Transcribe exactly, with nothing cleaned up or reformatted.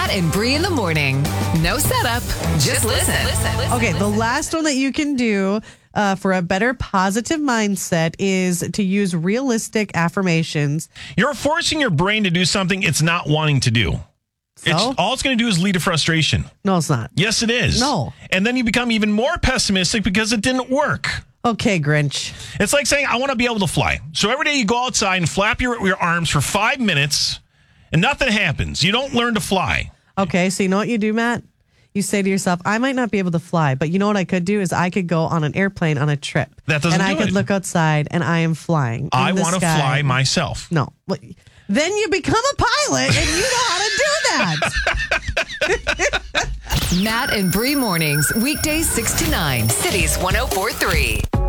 Matt and Bree in the morning. No setup, just listen. listen, listen Okay, the listen. last one that you can do uh, for a better positive mindset is to use realistic affirmations. You're forcing your brain to do something it's not wanting to do. So? It's all it's going to do is lead to frustration. No, it's not. Yes, it is. No. And then you become even more pessimistic because it didn't work. Okay, Grinch. It's like saying, I want to be able to fly. So every day you go outside and flap your, your arms for five minutes and nothing happens. You don't learn to fly. Okay, so you know what you do, Matt? You say to yourself, I might not be able to fly, but you know what I could do is I could go on an airplane on a trip. That doesn't And I do could it. look outside and I am flying. I want to fly myself. No. Well, then you become a pilot and you know how to do that. Matt and Bree mornings, weekdays six to nine, Cities one oh four three.